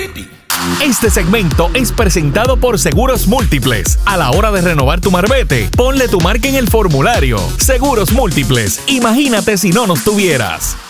pretty. Este segmento es presentado por Seguros Múltiples. A la hora de renovar tu marbete, ponle tu marca en el formulario. Seguros Múltiples. Imagínate si no nos tuvieras.